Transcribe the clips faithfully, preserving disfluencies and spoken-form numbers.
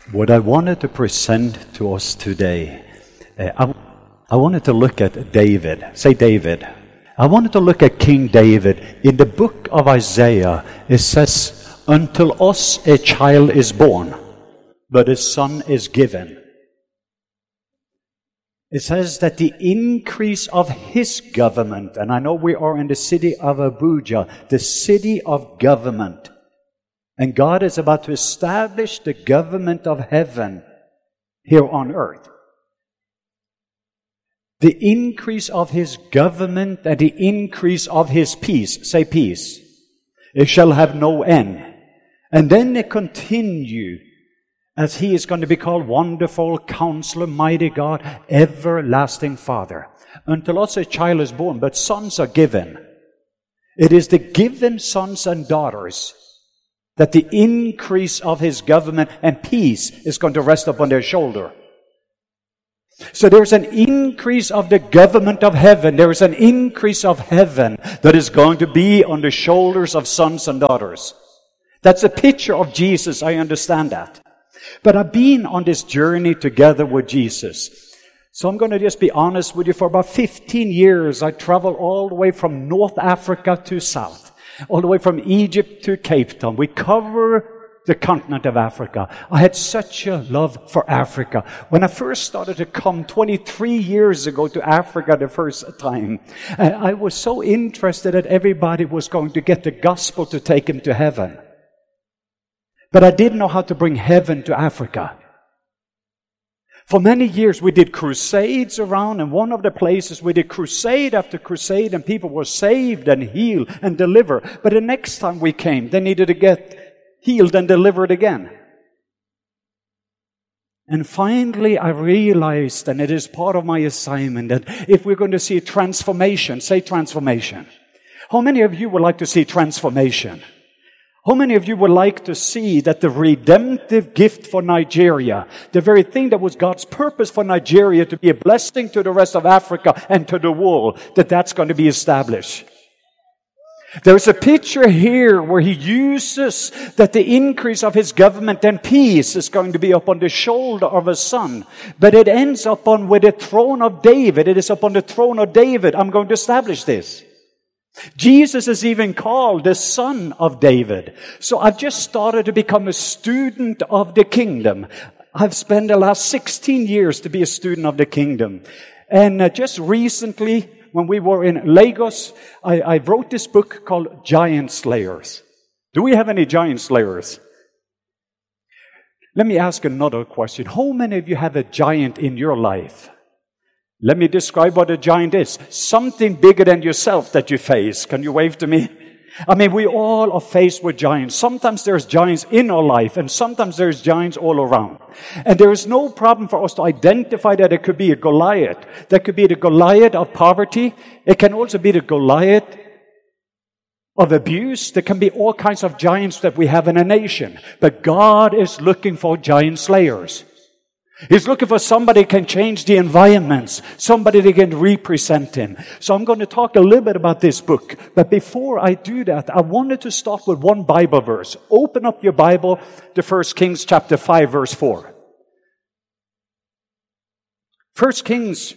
What I wanted to present to us today, uh, I, I wanted to look at David. Say David. I wanted to look at King David. In the book of Isaiah, it says, "Until us a child is born, but a son is given." It says that the increase of his government, and I know we are in the city of Abuja, the city of government, and God is about to establish the government of heaven here on earth. The increase of his government and the increase of his peace, say peace, it shall have no end. And then they continue as he is going to be called Wonderful Counselor, Mighty God, Everlasting Father. Until us a child is born, but sons are given. It is the given sons and daughters that the increase of his government and peace is going to rest upon their shoulder. So there's an increase of the government of heaven. There is an increase of heaven that is going to be on the shoulders of sons and daughters. That's a picture of Jesus, I understand that. But I've been on this journey together with Jesus. So I'm going to just be honest with you. For about fifteen years, I traveled all the way from North Africa to South. All the way from Egypt to Cape Town. We cover the continent of Africa. I had such a love for Africa. When I first started to come twenty-three years ago to Africa the first time, I was so interested that everybody was going to get the gospel to take him to heaven. But I didn't know how to bring heaven to Africa. For many years we did crusades around, and one of the places we did crusade after crusade, and people were saved and healed and delivered. But the next time we came, they needed to get healed and delivered again. And finally I realized, and it is part of my assignment, that if we're going to see transformation, say transformation. How many of you would like to see transformation? How many of you would like to see that the redemptive gift for Nigeria, the very thing that was God's purpose for Nigeria to be a blessing to the rest of Africa and to the world, that that's going to be established? There's a picture here where he uses that the increase of his government and peace is going to be upon the shoulder of a son. But it ends upon with the throne of David. It is upon the throne of David I'm going to establish this. Jesus is even called the Son of David. So I've just started to become a student of the kingdom. I've spent the last sixteen years to be a student of the kingdom. And uh, just recently, when we were in Lagos, I, I wrote this book called Giant Slayers. Do we have any giant slayers? Let me ask another question. How many of you have a giant in your life? Let me describe what a giant is. Something bigger than yourself that you face. Can you wave to me? I mean, we all are faced with giants. Sometimes there's giants in our life, and sometimes there's giants all around. And there is no problem for us to identify that it could be a Goliath. That could be the Goliath of poverty. It can also be the Goliath of abuse. There can be all kinds of giants that we have in a nation. But God is looking for giant slayers. He's looking for somebody who can change the environments, somebody that can represent him. So I'm going to talk a little bit about this book. But before I do that, I wanted to start with one Bible verse. Open up your Bible to First Kings chapter five, verse four. First Kings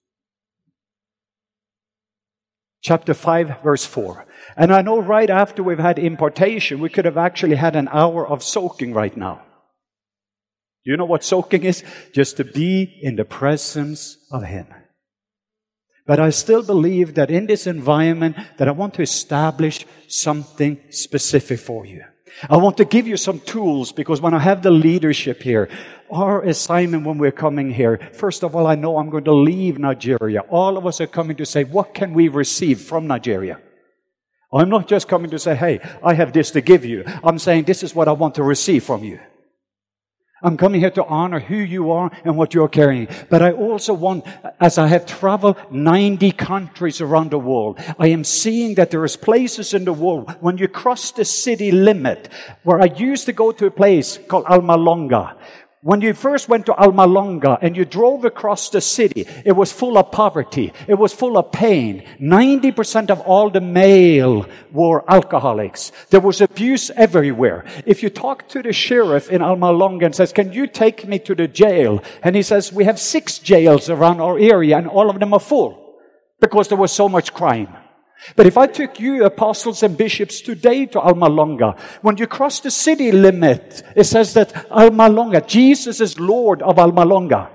chapter five, verse four. And I know right after we've had impartation, we could have actually had an hour of soaking right now. Do you know what soaking is? Just to be in the presence of Him. But I still believe that in this environment that I want to establish something specific for you. I want to give you some tools, because when I have the leadership here, our assignment when we're coming here, first of all, I know I'm going to leave Nigeria. All of us are coming to say, what can we receive from Nigeria? I'm not just coming to say, hey, I have this to give you. I'm saying this is what I want to receive from you. I'm coming here to honor who you are and what you're carrying. But I also want, as I have traveled ninety countries around the world, I am seeing that there is places in the world, when you cross the city limit, where I used to go to a place called Almalonga, When you first went to Alma Longa and you drove across the city, it was full of poverty. It was full of pain. ninety percent of all the male were alcoholics. There was abuse everywhere. If you talk to the sheriff in Alma Longa and says, can you take me to the jail? And he says, we have six jails around our area and all of them are full because there was so much crime. But if I took you, apostles and bishops, today to Alma Longa, when you cross the city limit, it says that Alma Longa, Jesus is Lord of Alma Longa.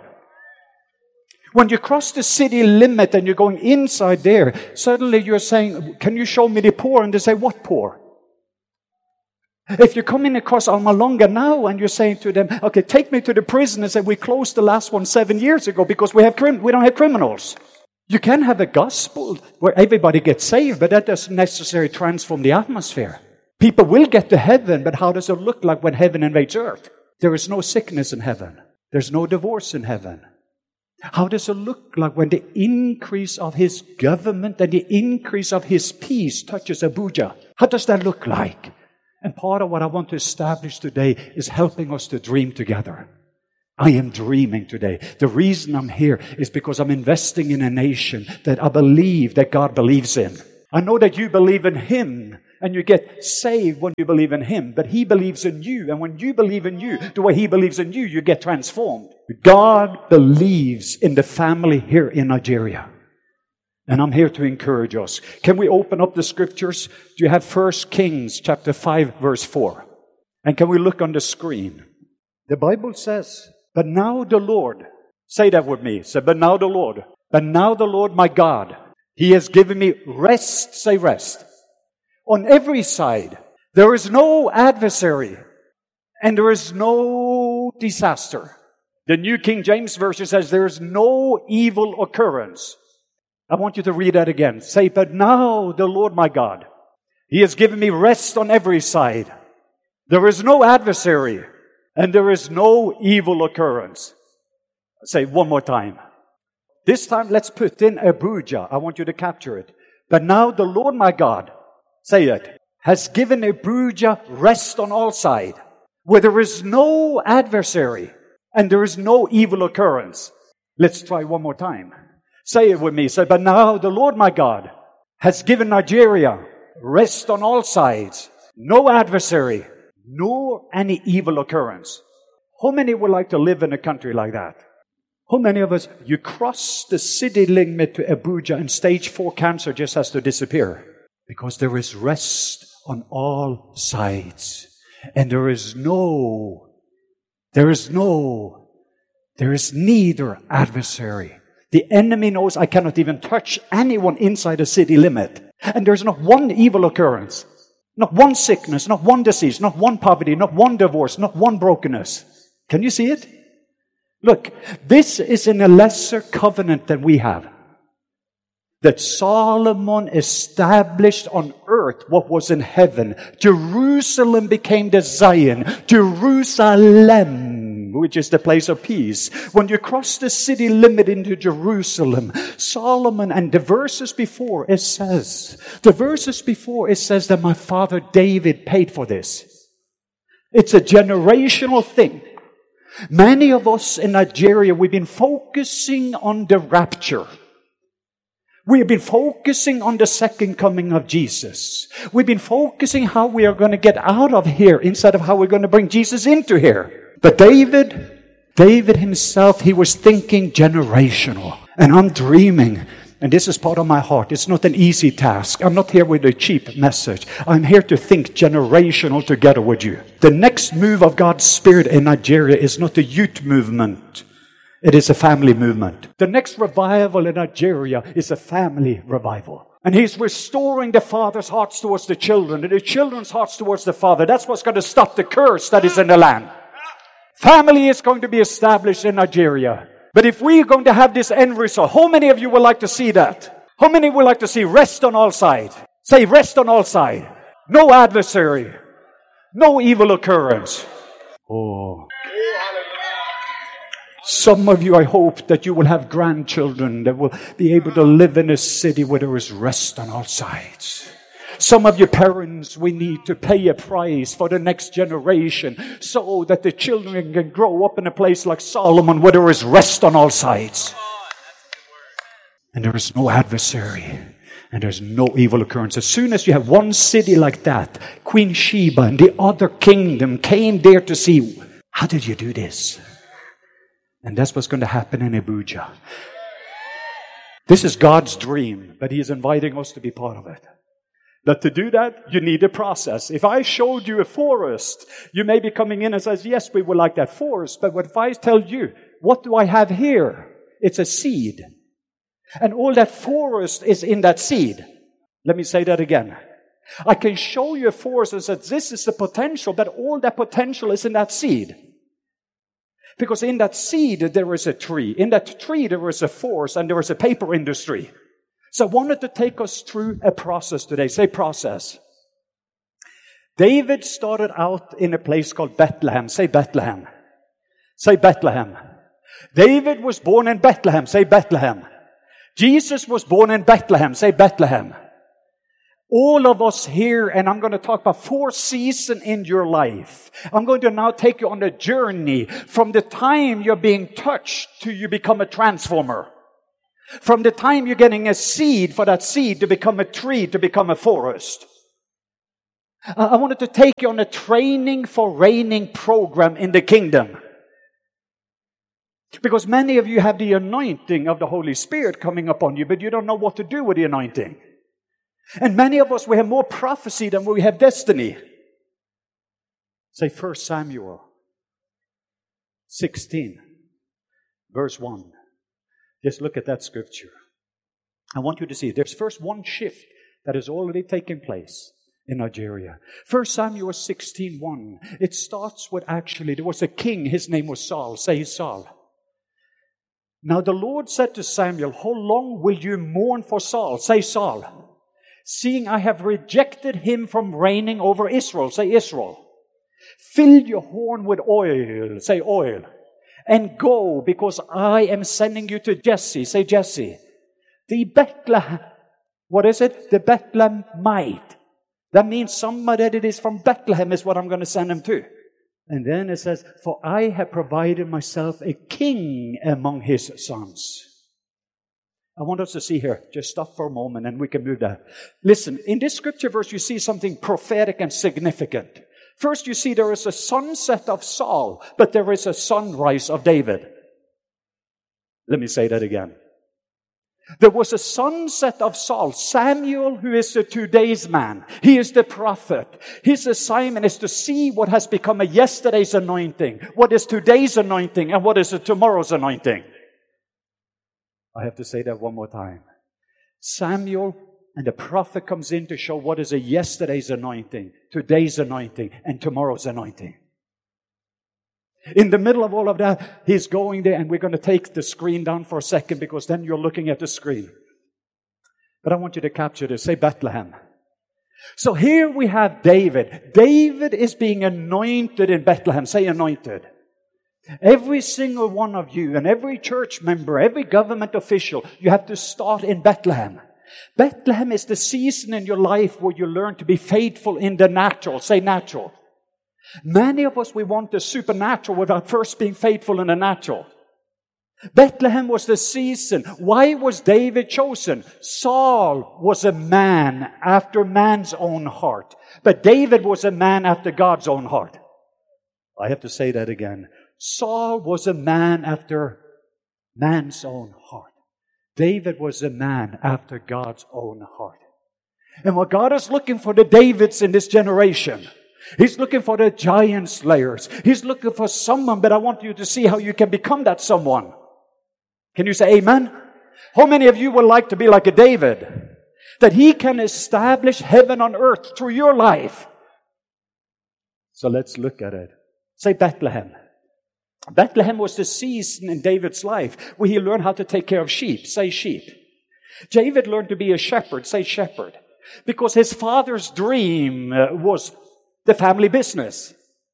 When you cross the city limit and you're going inside there, suddenly you're saying, can you show me the poor? And they say, what poor? If you're coming across Alma Longa now and you're saying to them, okay, take me to the prison, and say, we closed the last one seven years ago because we have crim- we don't have criminals. You can have a gospel where everybody gets saved, but that doesn't necessarily transform the atmosphere. People will get to heaven, but how does it look like when heaven invades earth? There is no sickness in heaven. There's no divorce in heaven. How does it look like when the increase of His government and the increase of His peace touches Abuja? How does that look like? And part of what I want to establish today is helping us to dream together. I am dreaming today. The reason I'm here is because I'm investing in a nation that I believe that God believes in. I know that you believe in Him and you get saved when you believe in Him, but He believes in you. And when you believe in you, the way He believes in you, you get transformed. God believes in the family here in Nigeria. And I'm here to encourage us. Can we open up the scriptures? Do you have First Kings chapter five, verse four? And can we look on the screen? The Bible says, but now the Lord, say that with me, say, but now the Lord, but now the Lord my God, He has given me rest, say rest, on every side. There is no adversary and there is no disaster. The New King James Version says there is no evil occurrence. I want you to read that again. Say, but now the Lord my God, He has given me rest on every side. There is no adversary and there is no evil occurrence. Say one more time. This time, let's put in Abuja. I want you to capture it. But now the Lord my God, say it, has given Abuja rest on all sides, where there is no adversary and there is no evil occurrence. Let's try one more time. Say it with me. Say, but now the Lord my God has given Nigeria rest on all sides, no adversary, nor any evil occurrence. How many would like to live in a country like that? How many of us, you cross the city limit to Abuja and stage four cancer just has to disappear? Because there is rest on all sides. And there is no, there is no, there is neither adversary. The enemy knows I cannot even touch anyone inside the city limit. And there's not one evil occurrence. Not one sickness, not one disease, not one poverty, not one divorce, not one brokenness. Can you see it? Look, this is in a lesser covenant than we have. That Solomon established on earth what was in heaven. Jerusalem became the Zion. Jerusalem, which is the place of peace. When you cross the city limit into Jerusalem, Solomon, and the verses before it says, the verses before it says that my father David paid for this. It's a generational thing. Many of us in Nigeria, we've been focusing on the rapture. We have been focusing on the second coming of Jesus. We've been focusing how we are going to get out of here instead of how we're going to bring Jesus into here. But David, David himself, he was thinking generational. And I'm dreaming, and this is part of my heart. It's not an easy task. I'm not here with a cheap message. I'm here to think generational together with you. The next move of God's Spirit in Nigeria is not a youth movement. It is a family movement. The next revival in Nigeria is a family revival. And He's restoring the father's hearts towards the children and the children's hearts towards the father. That's what's going to stop the curse that is in the land. Family is going to be established in Nigeria. But if we're going to have this end result, how many of you would like to see that? How many would like to see rest on all sides? Say rest on all sides. No adversary. No evil occurrence. Oh. Some of you, I hope that you will have grandchildren that will be able to live in a city where there is rest on all sides. Some of you parents, we need to pay a price for the next generation so that the children can grow up in a place like Solomon where there is rest on all sides. And there is no adversary. And there's no evil occurrence. As soon as you have one city like that, Queen Sheba and the other kingdom came there to see, how did you do this? And that's what's going to happen in Abuja. This is God's dream, but He is inviting us to be part of it. That to do that, you need a process. If I showed you a forest, you may be coming in and says, yes, we would like that forest. But what if I tell you, what do I have here? It's a seed. And all that forest is in that seed. Let me say that again. I can show you a forest and say, this is the potential, but all that potential is in that seed. Because in that seed, there is a tree. In that tree, there is a forest and there is a paper industry. So I wanted to take us through a process today. Say process. David started out in a place called Bethlehem. Say Bethlehem. Say Bethlehem. David was born in Bethlehem. Say Bethlehem. Jesus was born in Bethlehem. Say Bethlehem. All of us here, and I'm going to talk about four seasons in your life. I'm going to now take you on a journey from the time you're being touched to you become a transformer. From the time you're getting a seed for that seed to become a tree, to become a forest. I wanted to take you on a training for reigning program in the kingdom. Because many of you have the anointing of the Holy Spirit coming upon you, but you don't know what to do with the anointing. And many of us, we have more prophecy than we have destiny. Say First Samuel sixteen, verse one. Just look at that scripture. I want you to see, there's first one shift that has already taken place in Nigeria. First Samuel sixteen, one. It starts with actually, there was a king, his name was Saul. Say Saul. Now the Lord said to Samuel, how long will you mourn for Saul? Say Saul. Seeing I have rejected him from reigning over Israel. Say Israel. Fill your horn with oil. Say oil. And go, because I am sending you to Jesse. Say Jesse. The Bethlehem. What is it? The Bethlehemite. That means somebody that is from Bethlehem is what I'm going to send him to. And then it says, for I have provided myself a king among his sons. I want us to see here. Just stop for a moment and we can move that. Listen, in this scripture verse, you see something prophetic and significant. First, you see there is a sunset of Saul, but there is a sunrise of David. Let me say that again. There was a sunset of Saul. Samuel, who is the today's man. He is the prophet. His assignment is to see what has become a yesterday's anointing. What is today's anointing and what is a tomorrow's anointing. I have to say that one more time. Samuel and the prophet comes in to show what is a yesterday's anointing, today's anointing, and tomorrow's anointing. In the middle of all of that, he's going there, and we're going to take the screen down for a second because then you're looking at the screen. But I want you to capture this. Say Bethlehem. So here we have David. David is being anointed in Bethlehem. Say anointed. Every single one of you and every church member, every government official, you have to start in Bethlehem. Bethlehem is the season in your life where you learn to be faithful in the natural. Say natural. Many of us, we want the supernatural without first being faithful in the natural. Bethlehem was the season. Why was David chosen? Saul was a man after man's own heart. But David was a man after God's own heart. I have to say that again. Saul was a man after man's own heart. David was a man after God's own heart. And what God is looking for the Davids in this generation, He's looking for the giant slayers. He's looking for someone, but I want you to see how you can become that someone. Can you say amen? How many of you would like to be like a David? That he can establish heaven on earth through your life. So let's look at it. Say Bethlehem. Bethlehem was the season in David's life where he learned how to take care of sheep. Say sheep. David learned to be a shepherd. Say shepherd. Because his father's dream was the family business.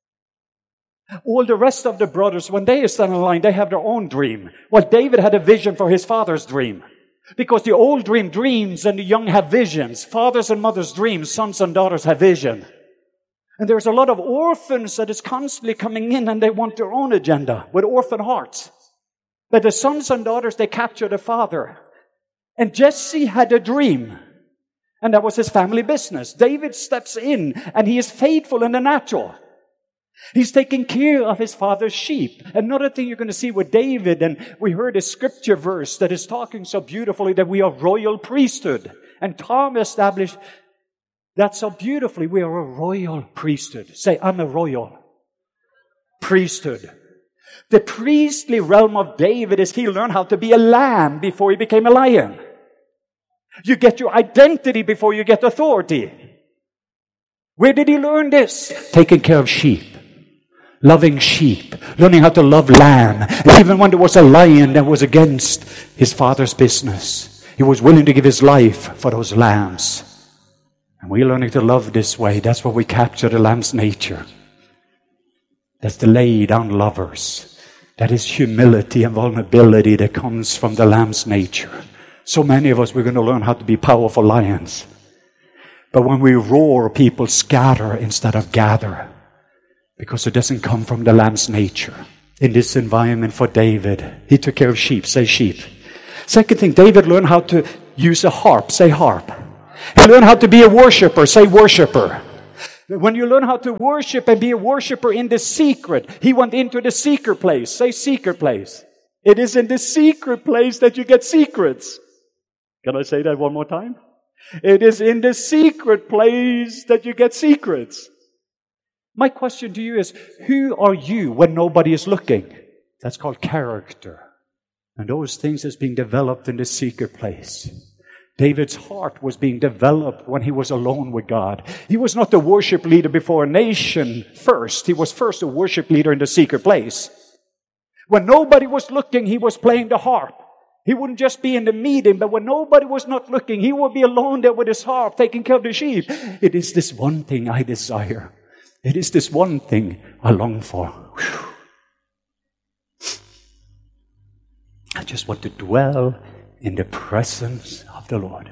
All the rest of the brothers, when they stand in line, they have their own dream. Well, David had a vision for his father's dream. Because the old dream dreams and the young have visions. Fathers and mothers dream, sons and daughters have vision. And there's a lot of orphans that is constantly coming in and they want their own agenda with orphan hearts. But the sons and daughters, they capture the father. And Jesse had a dream. And that was his family business. David steps in and he is faithful in the natural. He's taking care of his father's sheep. Another thing you're going to see with David, and we heard a scripture verse that is talking so beautifully that we are royal priesthood. And Tom established that so beautifully. We are a royal priesthood. Say, I'm a royal priesthood. The priestly realm of David is he learned how to be a lamb before he became a lion. You get your identity before you get authority. Where did he learn this? Taking care of sheep. Loving sheep. Learning how to love lamb. And even when there was a lion that was against his father's business, he was willing to give his life for those lambs. And we're learning to love this way. That's what we capture the lamb's nature. That's the lay down lovers. That is humility and vulnerability that comes from the lamb's nature. So many of us, we're going to learn how to be powerful lions. But when we roar, people scatter instead of gather. Because it doesn't come from the lamb's nature. In this environment for David, he took care of sheep. Say sheep. Second thing, David learned how to use a harp. Say harp. He learned how to be a worshiper. Say worshiper. When you learn how to worship and be a worshiper in the secret, he went into the secret place. Say secret place. It is in the secret place that you get secrets. Can I say that one more time? It is in the secret place that you get secrets. My question to you is, who are you when nobody is looking? That's called character. And those things is being developed in the secret place. David's heart was being developed when he was alone with God. He was not the worship leader before a nation first. He was first a worship leader in the secret place. When nobody was looking, he was playing the harp. He wouldn't just be in the meeting, but when nobody was not looking, he would be alone there with his harp, taking care of the sheep. It is this one thing I desire. It is this one thing I long for. Whew. I just want to dwell in the presence of the Lord.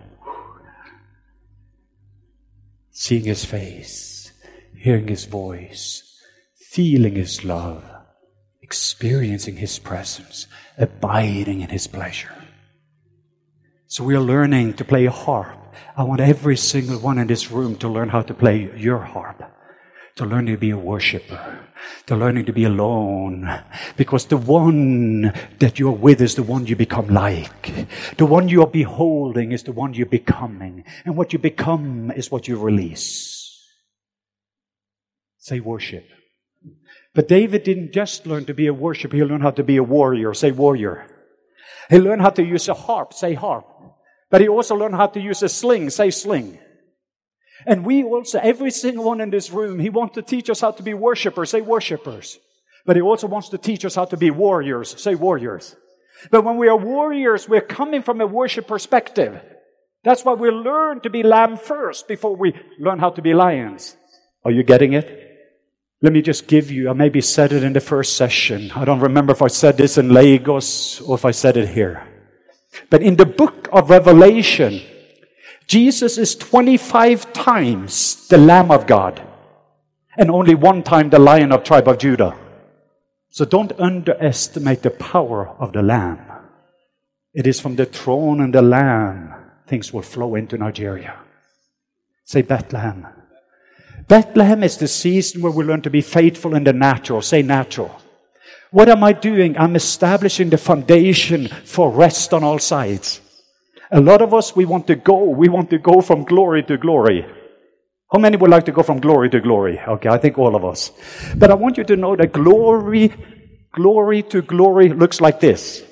Seeing His face, hearing His voice, feeling His love, experiencing His presence, abiding in His pleasure. So we are learning to play a harp. I want every single one in this room to learn how to play your harp. To learn to be a worshiper. To learning to be alone. Because the one that you're with is the one you become like. The one you are beholding is the one you're becoming. And what you become is what you release. Say worship. But David didn't just learn to be a worshiper. He learned how to be a warrior. Say warrior. He learned how to use a harp. Say harp. But he also learned how to use a sling. Say sling. And we also, every single one in this room, he wants to teach us how to be worshipers. Say worshipers. But he also wants to teach us how to be warriors. Say warriors. But when we are warriors, we're coming from a worship perspective. That's why we learn to be lamb first before we learn how to be lions. Are you getting it? Let me just give you, I maybe said it in the first session. I don't remember if I said this in Lagos or if I said it here. But in the book of Revelation, Jesus is twenty-five times the Lamb of God and only one time the Lion of tribe of Judah. So don't underestimate the power of the Lamb. It is from the throne and the Lamb things will flow into Nigeria. Say Bethlehem. Bethlehem is the season where we learn to be faithful in the natural. Say natural. What am I doing? I'm establishing the foundation for rest on all sides. A lot of us, we want to go. We want to go from glory to glory. How many would like to go from glory to glory? Okay, I think all of us. But I want you to know that glory, glory to glory looks like this.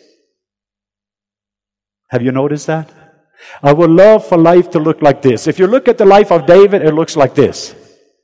Have you noticed that? I would love for life to look like this. If you look at the life of David, it looks like this.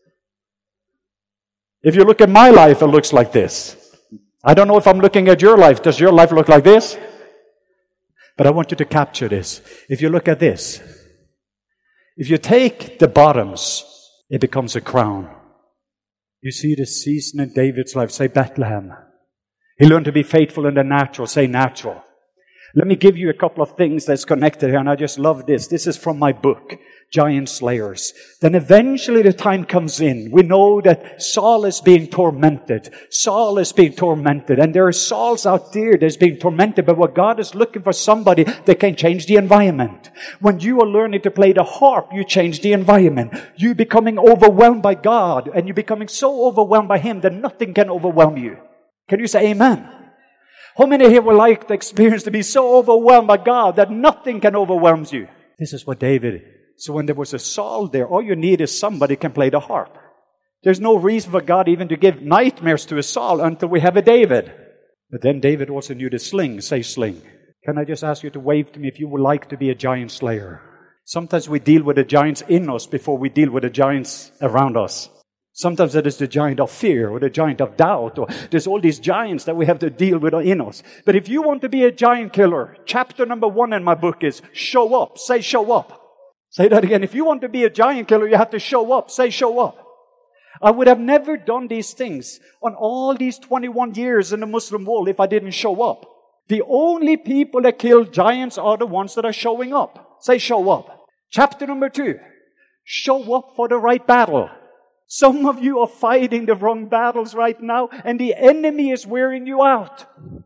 If you look at my life, it looks like this. I don't know if I'm looking at your life. Does your life look like this? But I want you to capture this. If you look at this, if you take the bottoms, it becomes a crown. You see the season in David's life. Say Bethlehem. He learned to be faithful in the natural. Say natural. Let me give you a couple of things that's connected here, and I just love this. This is from my book, Giant Slayers. Then eventually the time comes in. We know that Saul is being tormented. Saul is being tormented. And there are Sauls out there that's being tormented. But what God is looking for somebody that can change the environment. When you are learning to play the harp, you change the environment. You becoming overwhelmed by God. And you're becoming so overwhelmed by Him that nothing can overwhelm you. Can you say amen? How many here would like the experience to be so overwhelmed by God that nothing can overwhelm you? This is what David. So when there was a Saul there, all you need is somebody can play the harp. There's no reason for God even to give nightmares to a Saul until we have a David. But then David also knew the sling. Say sling. Can I just ask you to wave to me if you would like to be a giant slayer? Sometimes we deal with the giants in us before we deal with the giants around us. Sometimes it is the giant of fear or the giant of doubt. Or there's all these giants that we have to deal with in us. But if you want to be a giant killer, chapter number one in my book is show up. Say show up. Say that again. If you want to be a giant killer, you have to show up. Say show up. I would have never done these things on all these twenty-one years in the Muslim world if I didn't show up. The only people that kill giants are the ones that are showing up. Say show up. Chapter number two. Show up for the right battle. Some of you are fighting the wrong battles right now, and the enemy is wearing you out.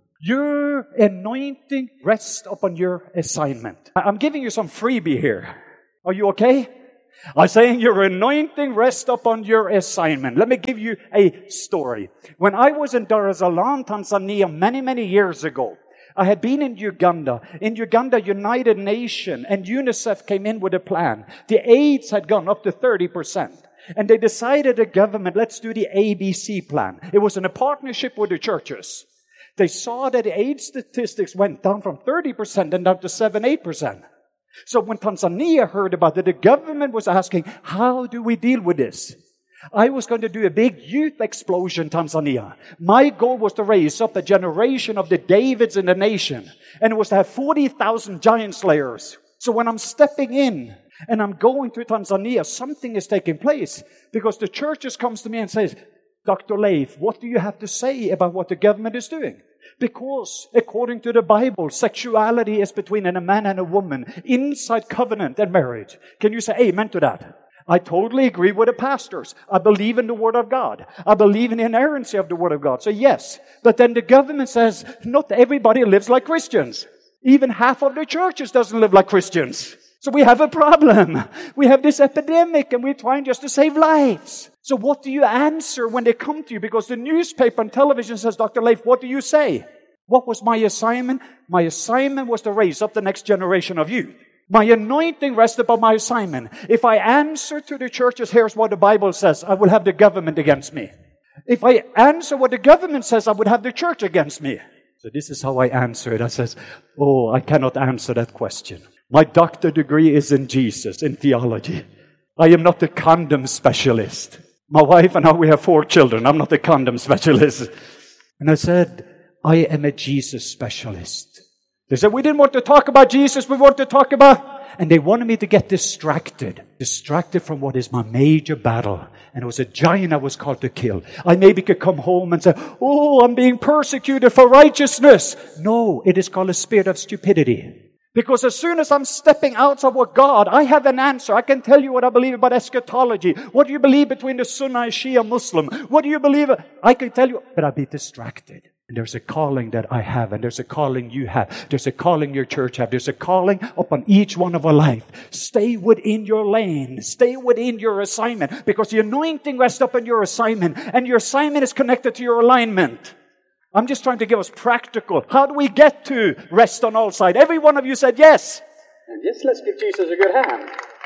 Your anointing rests upon your assignment. I'm giving you some freebie here. Are you okay? I'm saying your anointing rests upon your assignment. Let me give you a story. When I was in Dar es Salaam, Tanzania, many, many years ago, I had been in Uganda. In Uganda, United Nations and UNICEF came in with a plan. The AIDS had gone up to thirty percent. And they decided, the government, let's do the A B C plan. It was in a partnership with the churches. They saw that the AIDS statistics went down from thirty percent and down to seven, eight percent. So when Tanzania heard about it, the government was asking, how do we deal with this? I was going to do a big youth explosion in Tanzania. My goal was to raise up a generation of the Davids in the nation. And it was to have forty thousand giant slayers. So when I'm stepping in, and I'm going to Tanzania, something is taking place. Because the churches comes to me and says, Doctor Leif, what do you have to say about what the government is doing? Because according to the Bible, sexuality is between a man and a woman, inside covenant and marriage. Can you say amen to that? I totally agree with the pastors. I believe in the Word of God. I believe in the inerrancy of the Word of God. So yes, but then the government says, not everybody lives like Christians. Even half of the churches doesn't live like Christians. So we have a problem. We have this epidemic and we're trying just to save lives. So what do you answer when they come to you? Because the newspaper and television says, Doctor Leif, what do you say? What was my assignment? My assignment was to raise up the next generation of youth. My anointing rests upon my assignment. If I answer to the churches, here's what the Bible says, I will have the government against me. If I answer what the government says, I would have the church against me. So this is how I answer it. I says, oh, I cannot answer that question. My doctor degree is in Jesus, in theology. I am not a condom specialist. My wife and I, we have four children. I'm not a condom specialist. And I said, I am a Jesus specialist. They said, we didn't want to talk about Jesus. We want to talk about... And they wanted me to get distracted. Distracted from what is my major battle. And it was a giant I was called to kill. I maybe could come home and say, oh, I'm being persecuted for righteousness. No, it is called a spirit of stupidity. Because as soon as I'm stepping out of what God, I have an answer. I can tell you what I believe about eschatology. What do you believe between the Sunni and Shia Muslim? What do you believe? I can tell you, but I'll be distracted. And there's a calling that I have, and there's a calling you have. There's a calling your church have. There's a calling upon each one of our life. Stay within your lane. Stay within your assignment. Because the anointing rests upon your assignment. And your assignment is connected to your alignment. I'm just trying to give us practical. How do we get to rest on all sides? Every one of you said yes. And yes, let's give Jesus a good hand.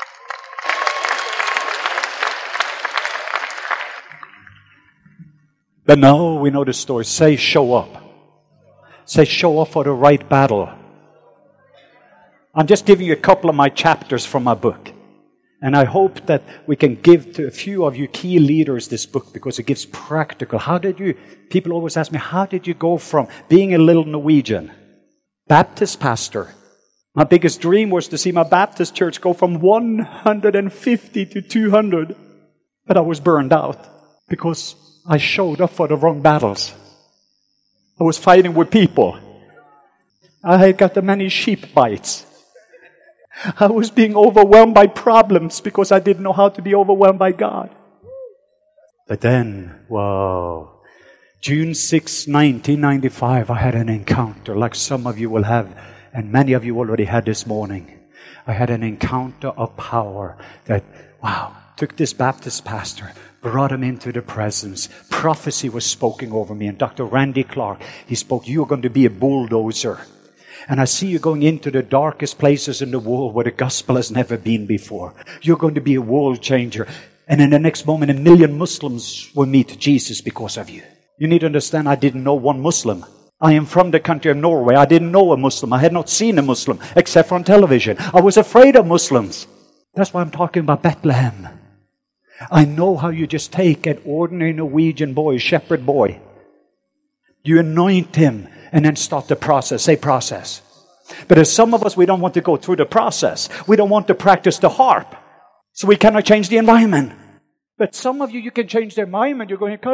But now we know the story. Say show up. Say show up for the right battle. I'm just giving you a couple of my chapters from my book. And I hope that we can give to a few of you key leaders this book because it gives practical. How did you, people always ask me, how did you go from being a little Norwegian, Baptist pastor? My biggest dream was to see my Baptist church go from one hundred fifty to two hundred. But I was burned out because I showed up for the wrong battles. I was fighting with people. I had got the many sheep bites. I was being overwhelmed by problems because I didn't know how to be overwhelmed by God. But then, whoa, June sixth, nineteen ninety-five, I had an encounter like some of you will have, and many of you already had this morning. I had an encounter of power that, wow, took this Baptist pastor, brought him into the presence. Prophecy was spoken over me. And Doctor Randy Clark, he spoke, you're going to be a bulldozer. And I see you going into the darkest places in the world where the gospel has never been before. You're going to be a world changer. And in the next moment, a million Muslims will meet Jesus because of you. You need to understand, I didn't know one Muslim. I am from the country of Norway. I didn't know a Muslim. I had not seen a Muslim except on television. I was afraid of Muslims. That's why I'm talking about Bethlehem. I know how you just take an ordinary Norwegian boy, shepherd boy. You anoint him and then start the process. Say process. But as some of us, we don't want to go through the process. We don't want to practice the harp. So we cannot change the environment. But some of you, you can change the environment. You're going,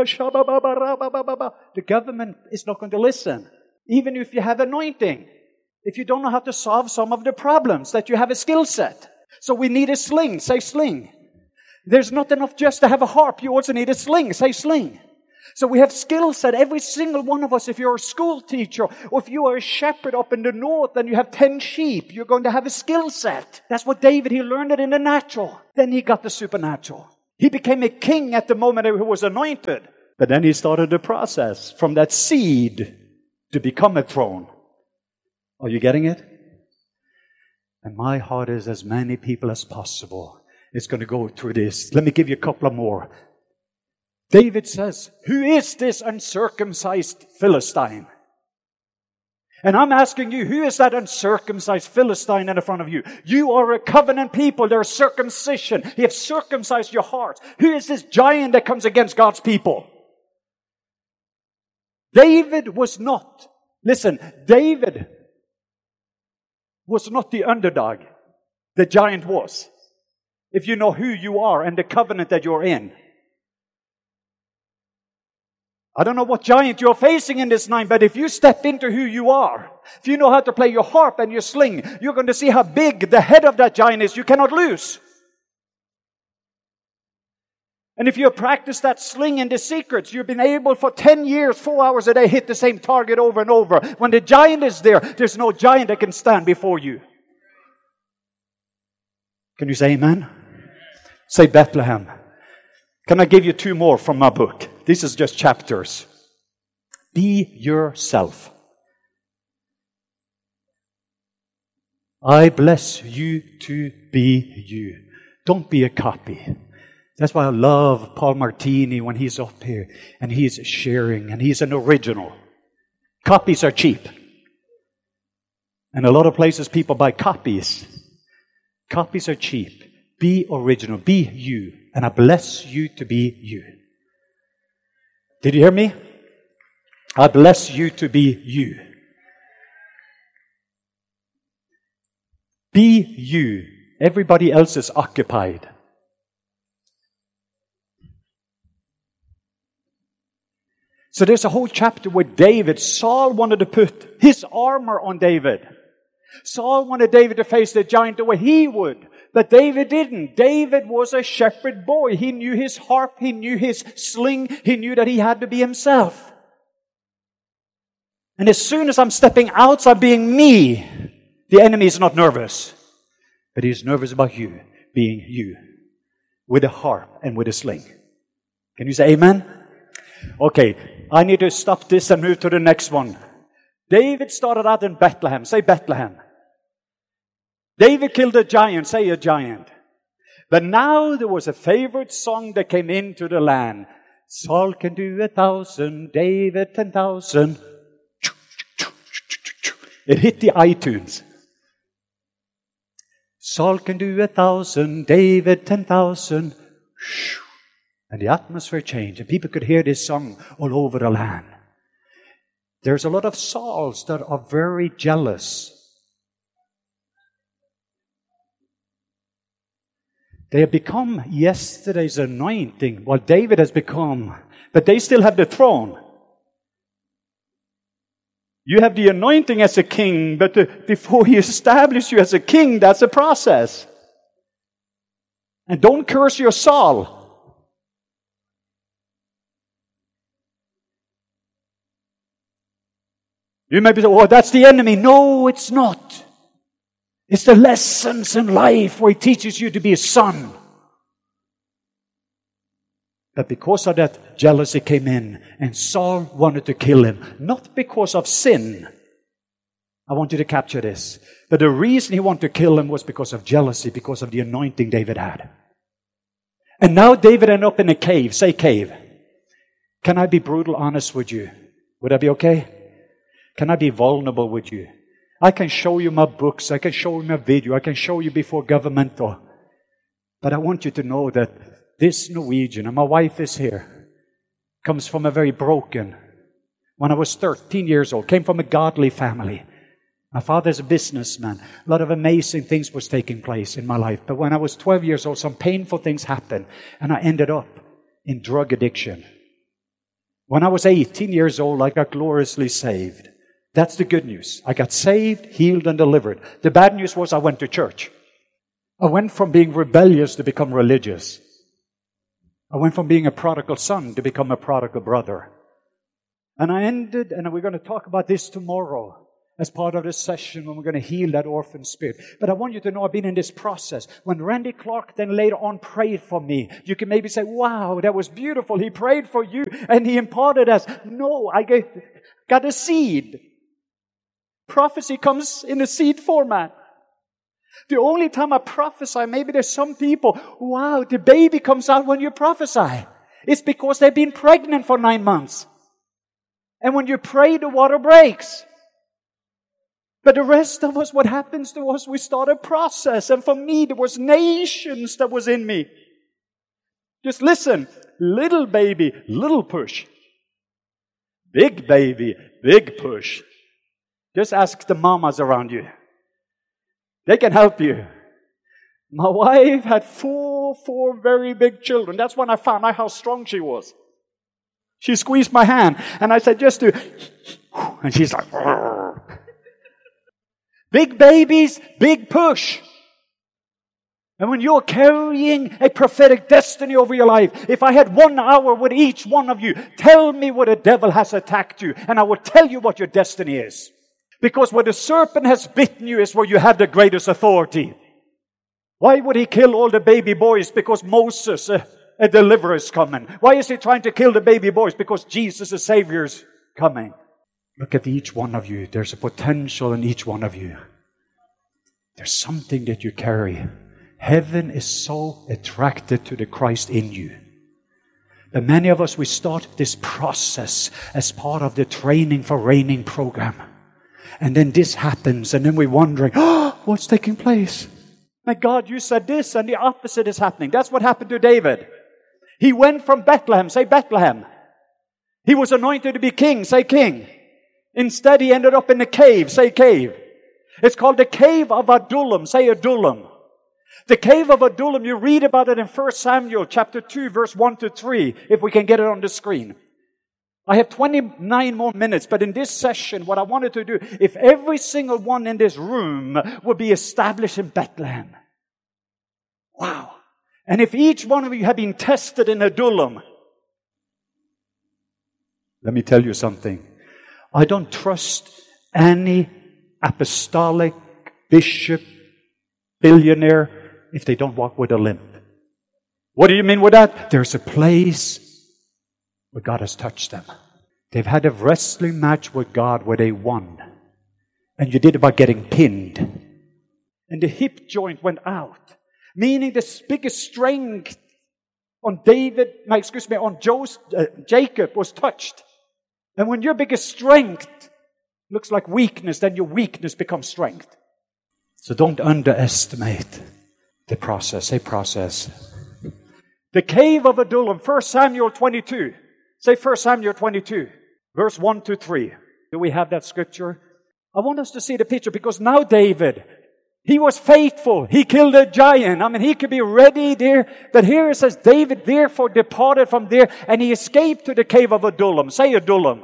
the government is not going to listen. Even if you have anointing. If you don't know how to solve some of the problems, that you have a skill set. So we need a sling. Say sling. There's not enough just to have a harp. You also need a sling. Say sling. So we have skill set. Every single one of us, if you're a school teacher, or if you are a shepherd up in the north and you have ten sheep, you're going to have a skill set. That's what David, he learned it in the natural. Then he got the supernatural. He became a king at the moment he was anointed. But then he started the process from that seed to become a throne. Are you getting it? And my heart is as many people as possible is going to go through this. Let me give you a couple of more. David says, who is this uncircumcised Philistine? And I'm asking you, who is that uncircumcised Philistine in front of you? You are a covenant people. There's circumcision. You have circumcised your heart. Who is this giant that comes against God's people? David was not, listen, David was not the underdog. The giant was. If you know who you are and the covenant that you're in. I don't know what giant you're facing in this night, but if you step into who you are, if you know how to play your harp and your sling, you're going to see how big the head of that giant is. You cannot lose. And if you practice that sling and the secrets, you've been able for ten years, four hours a day, hit the same target over and over. When the giant is there, there's no giant that can stand before you. Can you say amen? Say Bethlehem. Can I give you two more from my book? This is just chapters. Be yourself. I bless you to be you. Don't be a copy. That's why I love Paul Martini when he's up here and he's sharing and he's an original. Copies are cheap. And a lot of places people buy copies. Copies are cheap. Be original. Be you. And I bless you to be you. Did you hear me? I bless you to be you. Be you. Everybody else is occupied. So there's a whole chapter where David, Saul wanted to put his armor on David. Saul wanted David to face the giant the way he would. But David didn't. David was a shepherd boy. He knew his harp. He knew his sling. He knew that he had to be himself. And as soon as I'm stepping outside being me, the enemy is not nervous. But he's nervous about you being you. With a harp and with a sling. Can you say amen? Okay, I need to stop this and move to the next one. David started out in Bethlehem. Say Bethlehem. David killed a giant. Say a giant. But now there was a favorite song that came into the land. Saul can do a thousand, David ten thousand. It hit the iTunes. Saul can do a thousand, David ten thousand. And the atmosphere changed. And people could hear this song all over the land. There's a lot of Sauls that are very jealous. They have become yesterday's anointing, while David has become. But they still have the throne. You have the anointing as a king, but uh, before he establishes you as a king, that's a process. And don't curse your Saul. You may be saying, oh, that's the enemy. No, it's not. It's the lessons in life where he teaches you to be a son. But because of that, jealousy came in, and Saul wanted to kill him. Not because of sin. I want you to capture this. But the reason he wanted to kill him was because of jealousy, because of the anointing David had. And now David ended up in a cave. Say cave. Can I be brutal honest with you? Would that be okay? Can I be vulnerable with you? I can show you my books. I can show you my video. I can show you before government. Or, but I want you to know that this Norwegian, and my wife is here, comes from a very broken, when I was thirteen years old, came from a godly family. My father's a businessman. A lot of amazing things was taking place in my life. But when I was twelve years old, some painful things happened, and I ended up in drug addiction. When I was eighteen years old, I got gloriously saved. That's the good news. I got saved, healed, and delivered. The bad news was I went to church. I went from being rebellious to become religious. I went from being a prodigal son to become a prodigal brother. And I ended, and we're going to talk about this tomorrow as part of this session when we're going to heal that orphan spirit. But I want you to know I've been in this process. When Randy Clark then later on prayed for me, you can maybe say, wow, that was beautiful. He prayed for you and he imparted us. No, I get, got a seed. Prophecy comes in a seed format. The only time I prophesy, maybe there's some people, wow, the baby comes out when you prophesy. It's because they've been pregnant for nine months. And when you pray, the water breaks. But the rest of us, what happens to us, we start a process. And for me, there was nations that was in me. Just listen, little baby, little push. Big baby, big push. Just ask the mamas around you. They can help you. My wife had four, four very big children. That's when I found out how strong she was. She squeezed my hand, and I said, just do, and she's like, Rrr. Big babies, big push. And when you're carrying a prophetic destiny over your life, if I had one hour with each one of you, tell me where the devil has attacked you, and I will tell you what your destiny is. Because where the serpent has bitten you is where you have the greatest authority. Why would he kill all the baby boys? Because Moses, a, a deliverer, is coming. Why is he trying to kill the baby boys? Because Jesus, the Savior, is coming. Look at each one of you. There's a potential in each one of you. There's something that you carry. Heaven is so attracted to the Christ in you. But many of us, we start this process as part of the training for reigning program. And then this happens, and then we're wondering, oh, what's taking place? My God, you said this, and the opposite is happening. That's what happened to David. He went from Bethlehem, say Bethlehem. He was anointed to be king, say king. Instead, he ended up in a cave, say cave. It's called the cave of Adullam, say Adullam. The cave of Adullam, you read about it in First Samuel chapter two, verse one to three, if we can get it on the screen. I have twenty-nine more minutes, but in this session, what I wanted to do, if every single one in this room would be established in Bethlehem. Wow. And if each one of you have been tested in Adullam, let me tell you something. I don't trust any apostolic, bishop, billionaire if they don't walk with a limp. What do you mean with that? There's a place where God has touched them. They've had a wrestling match with God where they won. And you did it by getting pinned. And the hip joint went out. Meaning the biggest strength on David, no, excuse me, on Joseph, uh, Jacob was touched. And when your biggest strength looks like weakness, then your weakness becomes strength. So don't underestimate the process. Say process. The cave of Adullam, First Samuel twenty-two. Say First Samuel twenty-two, verse one to three. Do we have that scripture? I want us to see the picture because now David, he was faithful. He killed a giant. I mean, he could be ready there. But here it says, David therefore departed from there and he escaped to the cave of Adullam. Say Adullam.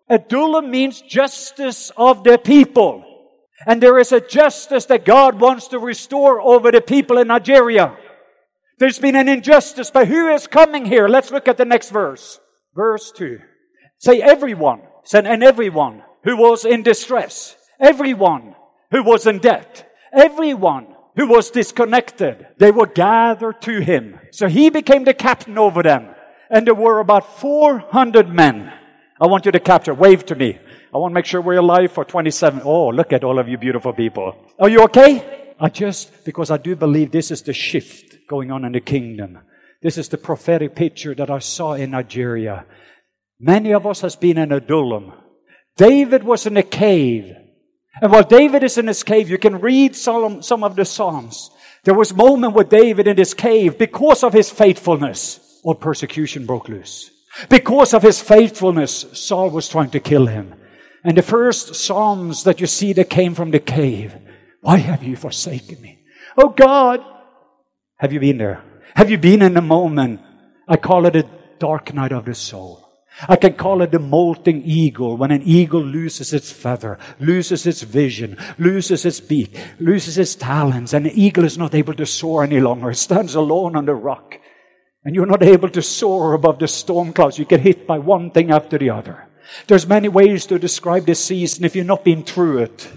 Adullam means justice of the people. And there is a justice that God wants to restore over the people in Nigeria. There's been an injustice, but who is coming here? Let's look at the next verse. Verse two. Say everyone. Say, and everyone who was in distress. Everyone who was in debt. Everyone who was disconnected. They were gathered to him. So he became the captain over them. And there were about four hundred men. I want you to capture. Wave to me. I want to make sure we're alive for twenty-seven. Oh, look at all of you beautiful people. Are you okay? I just, because I do believe this is the shift going on in the kingdom. This is the prophetic picture that I saw in Nigeria. Many of us has been in Adullam. David was in a cave. And while David is in his cave, you can read some, some of the Psalms. There was a moment with David in his cave because of his faithfulness. All persecution broke loose. Because of his faithfulness, Saul was trying to kill him. And the first Psalms that you see that came from the cave. Why have you forsaken me? Oh God! Have you been there? Have you been in a moment? I call it a dark night of the soul. I can call it the molting eagle, when an eagle loses its feather, loses its vision, loses its beak, loses its talons, and the eagle is not able to soar any longer. It stands alone on the rock. And you're not able to soar above the storm clouds. You get hit by one thing after the other. There's many ways to describe this season if you've not been through it.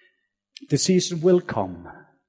The season will come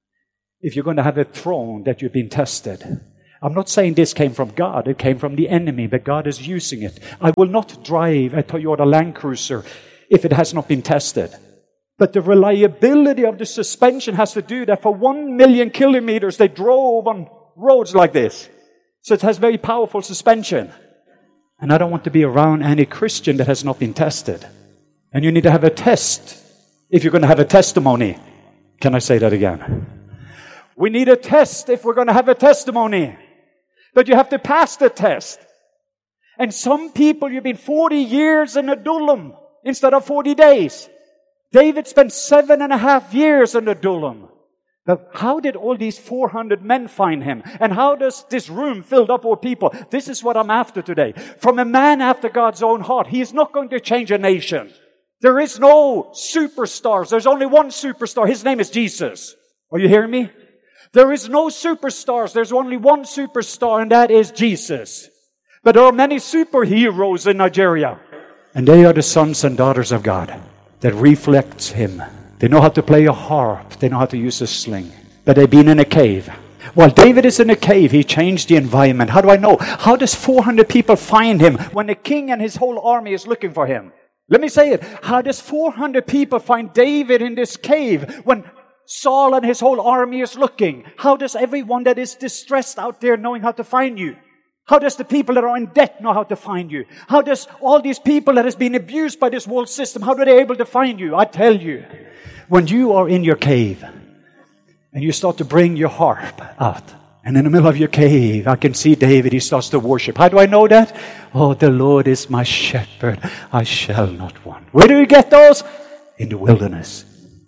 if you're going to have a throne that you've been tested. I'm not saying this came from God. It came from the enemy, but God is using it. I will not drive a Toyota Land Cruiser if it has not been tested. But the reliability of the suspension has to do that for one million kilometers they drove on roads like this. So it has very powerful suspension. And I don't want to be around any Christian that has not been tested. And you need to have a test if you're going to have a testimony. Can I say that again? We need a test if we're going to have a testimony. But you have to pass the test. And some people, you've been forty years in Adullam instead of forty days. David spent seven and a half years in Adullam. But how did all these four hundred men find him? And how does this room filled up with people? This is what I'm after today. From a man after God's own heart. He is not going to change a nation. There is no superstars. There's only one superstar. His name is Jesus. Are you hearing me? There is no superstars. There's only one superstar, and that is Jesus. But there are many superheroes in Nigeria. And they are the sons and daughters of God that reflects him. They know how to play a harp. They know how to use a sling. But they've been in a cave. While David is in a cave, he changed the environment. How do I know? How does four hundred people find him when the king and his whole army is looking for him? Let me say it. How does four hundred people find David in this cave when Saul and his whole army is looking? How does everyone that is distressed out there knowing how to find you? How does the people that are in debt know how to find you? How does all these people that has been abused by this world system, how are they able to find you? I tell you, when you are in your cave and you start to bring your harp out, and in the middle of your cave, I can see David, he starts to worship. How do I know that? Oh, the Lord is my shepherd. I shall not want. Where do you get those? In the wilderness.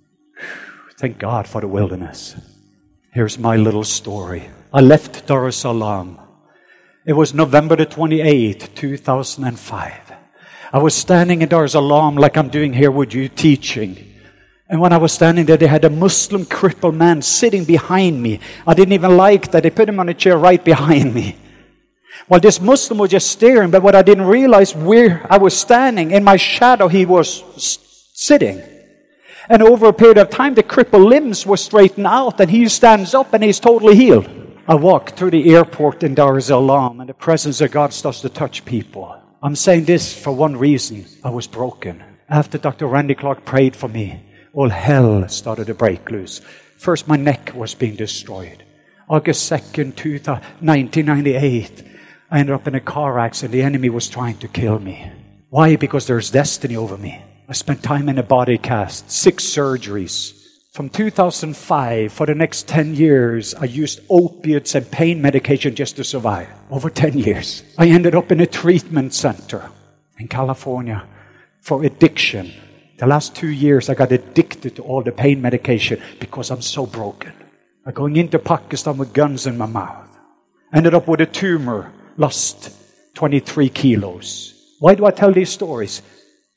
Thank God for the wilderness. Here's my little story. I left Dar es Salaam. It was November the twenty-eighth, two thousand five. I was standing in Dar es Salaam like I'm doing here with you teaching. And when I was standing there, they had a Muslim crippled man sitting behind me. I didn't even like that. They put him on a chair right behind me. Well, this Muslim was just staring, but what I didn't realize, where I was standing, in my shadow, he was sitting. And over a period of time, the crippled limbs were straightened out, and he stands up and he's totally healed. I walked through the airport in Dar es Salaam, and the presence of God starts to touch people. I'm saying this for one reason. I was broken. After Doctor Randy Clark prayed for me, all hell started to break loose. First, my neck was being destroyed. August second, nineteen ninety-eight, I ended up in a car accident. The enemy was trying to kill me. Why? Because there's destiny over me. I spent time in a body cast, six surgeries. From two thousand five, for the next ten years, I used opiates and pain medication just to survive. Over ten years. I ended up in a treatment center in California for addiction. The last two years, I got addicted to all the pain medication because I'm so broken. I'm going into Pakistan with guns in my mouth. Ended up with a tumor, lost twenty-three kilos. Why do I tell these stories?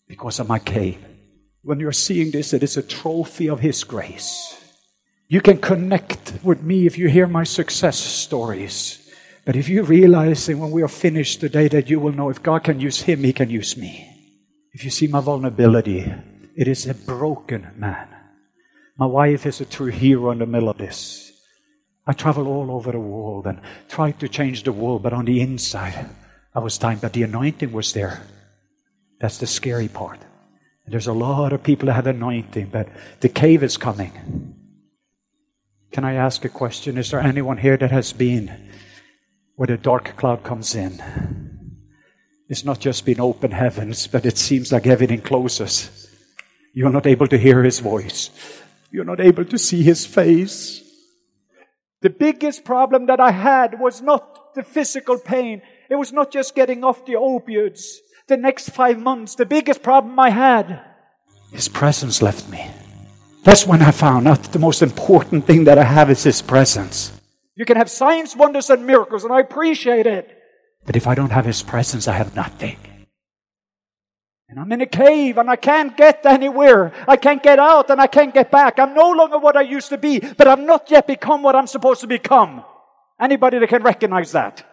because of my cave. When you're seeing this, it is a trophy of His grace. You can connect with me if you hear my success stories. But if you realize that when we are finished today that you will know if God can use him, He can use me. If you see my vulnerability, it is a broken man. My wife is a true hero in the middle of this. I travel all over the world and tried to change the world, but on the inside, I was dying. But the anointing was there. That's the scary part. And there's a lot of people that have anointing, but the cave is coming. Can I ask a question? Is there anyone here that has been where the dark cloud comes in? It's not just been open heavens, but it seems like everything closes. You're not able to hear His voice. You're not able to see His face. The biggest problem that I had was not the physical pain. It was not just getting off the opioids. The next five months, the biggest problem I had, His presence left me. That's when I found out the most important thing that I have is His presence. You can have signs, wonders, and miracles, and I appreciate it. But if I don't have His presence, I have nothing. And I'm in a cave, and I can't get anywhere. I can't get out, and I can't get back. I'm no longer what I used to be, but I've not yet become what I'm supposed to become. Anybody that can recognize that?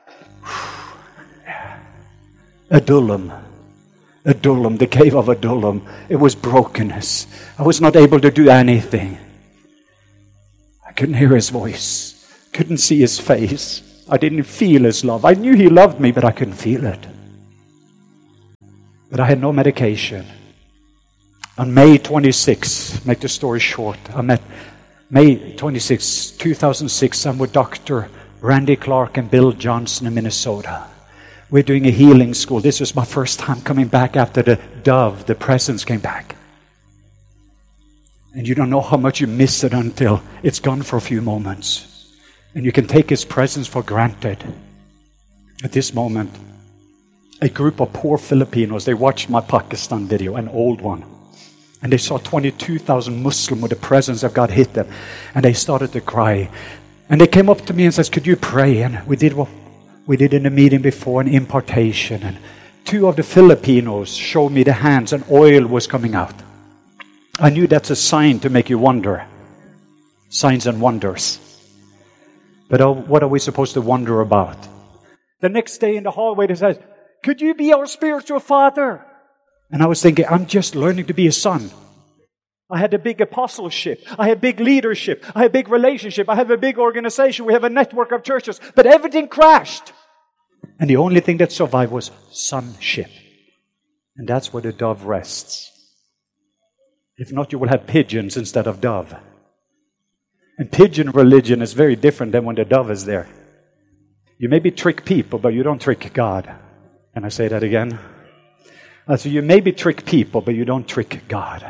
Adullam. Adullam, the cave of Adullam. It was brokenness. I was not able to do anything. I couldn't hear His voice. Couldn't see His face. I didn't feel His love. I knew He loved me, but I couldn't feel it. But I had no medication. On May twenty-sixth, make the story short, I met May twenty-sixth, two thousand six, I'm with Doctor Randy Clark and Bill Johnson in Minnesota. We're doing a healing school. This was my first time coming back after the dove, the presence came back. And you don't know how much you miss it until it's gone for a few moments. And you can take His presence for granted. At this moment, a group of poor Filipinos, they watched my Pakistan video, an old one. And they saw twenty-two thousand Muslims with the presence of God hit them. And they started to cry. And they came up to me and said, could you pray? And we did what we did in the meeting before, an impartation. And two of the Filipinos showed me the hands and oil was coming out. I knew that's a sign to make you wonder. Signs and wonders. But uh, what are we supposed to wonder about? The next day in the hallway they said, could you be our spiritual father? And I was thinking, I'm just learning to be a son. I had a big apostleship. I had big leadership. I had big relationship. I have a big organization. We have a network of churches. But everything crashed. And the only thing that survived was sonship. And that's where the dove rests. If not, you will have pigeons instead of dove. And pigeon religion is very different than when the dove is there. You maybe trick people, but you don't trick God. Can I say that again? Uh, so you maybe trick people, but you don't trick God.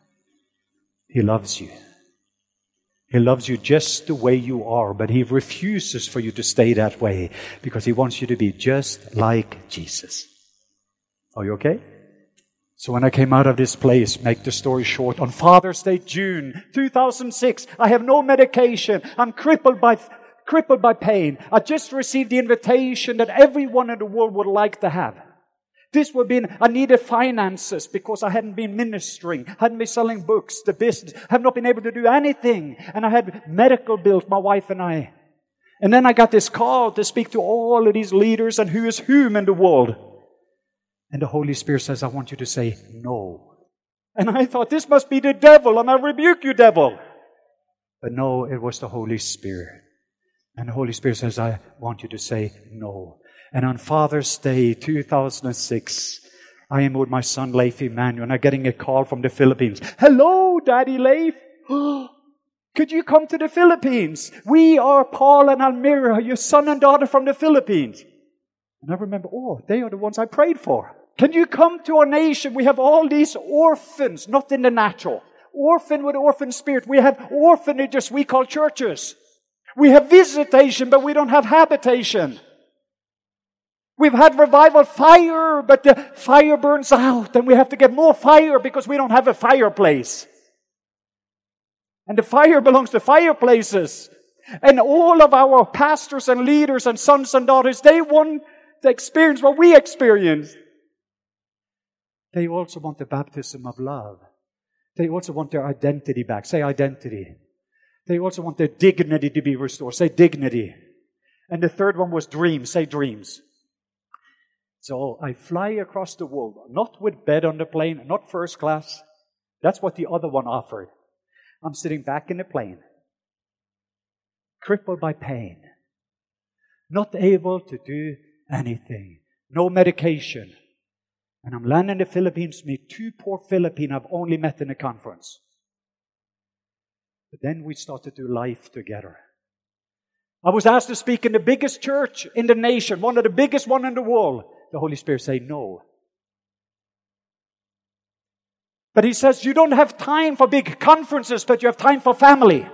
He loves you. He loves you just the way you are, but He refuses for you to stay that way because He wants you to be just like Jesus. Are you okay? So when I came out of this place, make the story short, on Father's Day, June two thousand six, I have no medication. I'm crippled by crippled by pain. I just received the invitation that everyone in the world would like to have. This would be, I needed finances because I hadn't been ministering, hadn't been selling books, the business, have not been able to do anything. And I had medical bills, my wife and I. And then I got this call to speak to all of these leaders and who is whom in the world. And the Holy Spirit says, I want you to say no. And I thought, this must be the devil, and I rebuke you, devil. But no, it was the Holy Spirit. And the Holy Spirit says, I want you to say no. And on Father's Day, two thousand six, I am with my son, Leif Emmanuel, and I'm getting a call from the Philippines. Hello, Daddy Leif. Could you come to the Philippines? We are Paul and Almira, your son and daughter from the Philippines. And I remember, oh, they are the ones I prayed for. Can you come to our nation? We have all these orphans, not in the natural. Orphan with orphan spirit. We have orphanages we call churches. We have visitation, but we don't have habitation. We've had revival fire, but the fire burns out, and we have to get more fire because we don't have a fireplace. And the fire belongs to fireplaces. And all of our pastors and leaders and sons and daughters, they want to experience what we experienced. They also want the baptism of love. They also want their identity back. Say identity. They also want their dignity to be restored. Say dignity. And the third one was dreams. Say dreams. So I fly across the world, not with bed on the plane, not first class. That's what the other one offered. I'm sitting back in the plane, crippled by pain, not able to do anything, no medication. And I'm landing in the Philippines, meet two poor Filipino I've only met in a conference. But then we started to do life together. I was asked to speak in the biggest church in the nation, one of the biggest one in the world. The Holy Spirit said no. But He says you don't have time for big conferences, but you have time for family.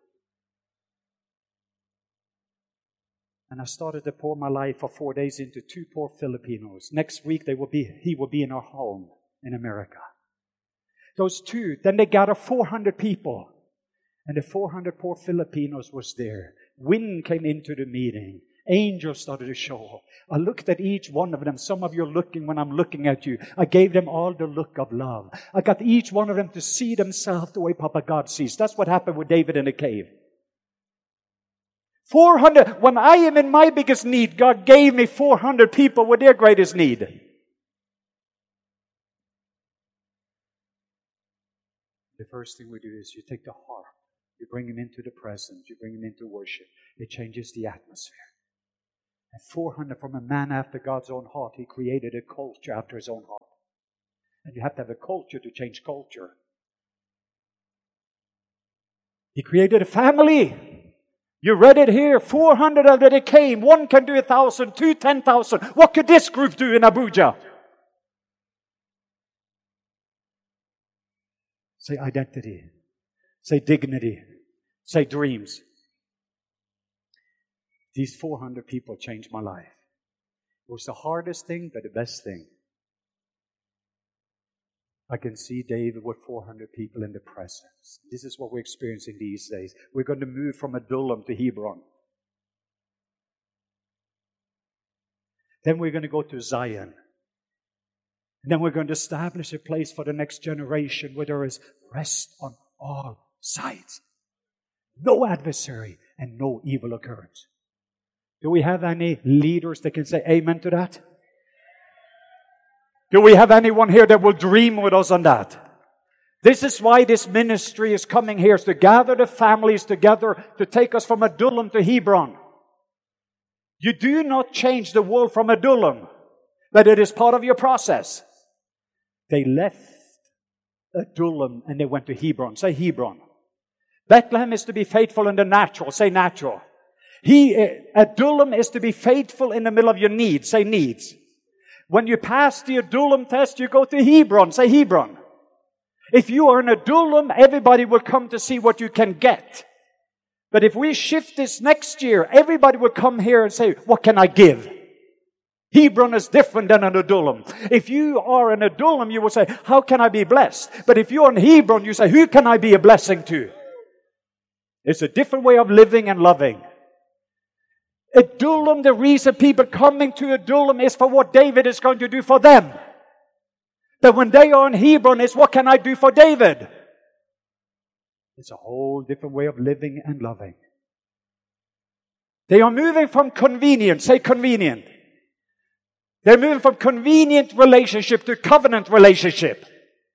And I started to pour my life for four days into two poor Filipinos. Next week they will be, he will be in our home in America. Those two, then they gathered four hundred people. And the four hundred poor Filipinos was there. Wind came into the meeting. Angels started to show up. I looked at each one of them. Some of you are looking when I'm looking at you. I gave them all the look of love. I got each one of them to see themselves the way Papa God sees. That's what happened with David in the cave. four hundred. When I am in my biggest need, God gave me four hundred people with their greatest need. The first thing we do is you take the harp. You bring Him into the presence. You bring Him into worship. It changes the atmosphere. And four hundred, from a man after God's own heart, He created a culture after His own heart. And you have to have a culture to change culture. He created a family. You read it here. four hundred of them came. One can do a thousand, two, ten thousand. What could this group do in Abuja? Say identity. Say dignity. Say dreams. These four hundred people changed my life. It was the hardest thing, but the best thing. I can see David with four hundred people in the presence. This is what we're experiencing these days. We're going to move from Adullam to Hebron. Then we're going to go to Zion. And then we're going to establish a place for the next generation where there is rest on all sides. No adversary and no evil occurrence. Do we have any leaders that can say amen to that? Do we have anyone here that will dream with us on that? This is why this ministry is coming here, is to gather the families together to take us from Adullam to Hebron. You do not change the world from Adullam, but it is part of your process. They left Adullam and they went to Hebron. Say Hebron. Bethlehem is to be faithful in the natural. Say natural. He, Adullam is to be faithful in the middle of your needs. Say needs. When you pass the Adullam test, you go to Hebron. Say Hebron. If you are in Adullam, everybody will come to see what you can get. But if we shift this next year, everybody will come here and say, what can I give? Hebron is different than an Adullam. If you are an Adullam, you will say, how can I be blessed? But if you're in Hebron, you say, who can I be a blessing to? It's a different way of living and loving. Adullam, the reason people coming to Adullam is for what David is going to do for them. But when they are in Hebron, it's what can I do for David? It's a whole different way of living and loving. They are moving from convenient. Say convenient. They're moving from convenient relationship to covenant relationship.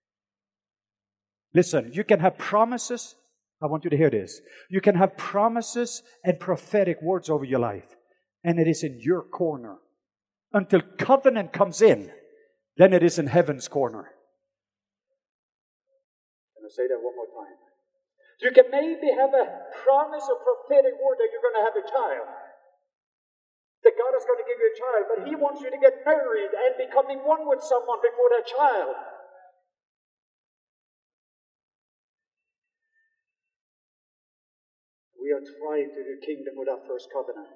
Listen, you can have promises. I want you to hear this. You can have promises and prophetic words over your life, and it is in your corner. Until covenant comes in, then it is in heaven's corner. Can I say that one more time? You can maybe have a promise or prophetic word that you're going to have a child. That God is going to give you a child, but He wants you to get married and becoming one with someone before that child. We are trying to do kingdom without first covenant.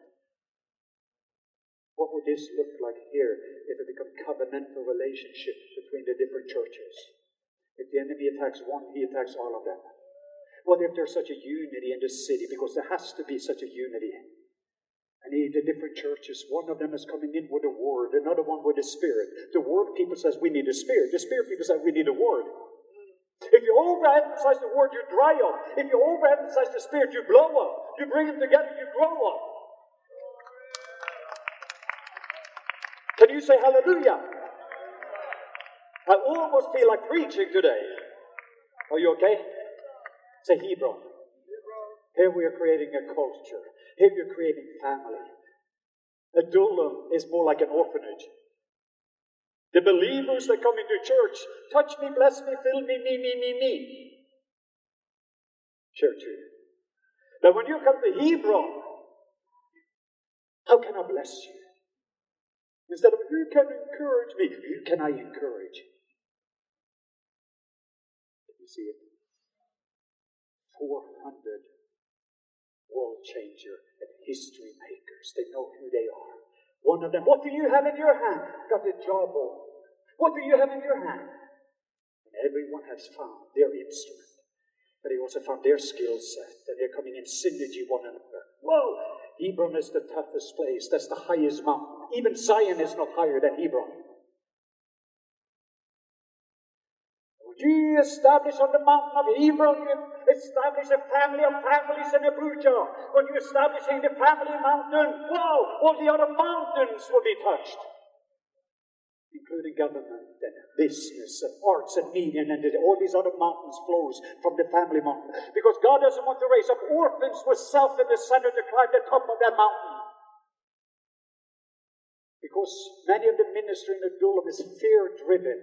What would this look like here if it become covenantal relationship between the different churches? If the enemy attacks one, he attacks all of them. What if there's such a unity in the city? Because there has to be such a unity. I need the different churches. One of them is coming in with a word, another one with a spirit. The word people says we need a spirit. The spirit people say we need a word. If you overemphasize the word, you dry up. If you overemphasize the spirit, you blow up. You bring them together, you grow up. Can you say hallelujah? I almost feel like preaching today. Are you okay? Say Hebron. Here we are creating a culture. Here you're creating family. Adullam is more like an orphanage. The believers that come into church, touch me, bless me, fill me, me, me, me, me. Church here. But when you come to Hebron, how can I bless you? Instead of, who can encourage me? Who can I encourage? Can you see it? four hundred world changer and history makers. They know who they are. One of them, what do you have in your hand? Got a jawbone. What do you have in your hand? And everyone has found their instrument. But they also found their skill set. And they're coming in synergy one another. Whoa! Hebron is the toughest place. That's the highest mountain. Even Zion is not higher than Hebron. When you establish on the mountain of Hebron, you establish a family of families in Abuja. When you establish in the family mountain, wow, all the other mountains will be touched. Including government and business and arts and media, and all these other mountains flows from the family mountain. Because God doesn't want to raise up orphans with self in the center to climb the top of that mountain. Because many of the ministry in Adullam is fear-driven.